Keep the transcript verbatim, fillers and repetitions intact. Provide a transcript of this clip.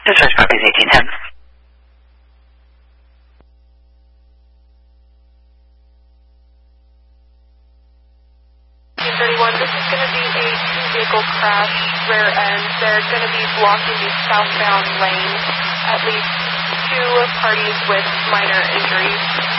Dispatch properties eighteen ten. thirty-one, this is going to be a two-vehicle crash, rear end. They're going to be blocking the southbound lane. At least two parties with minor injuries.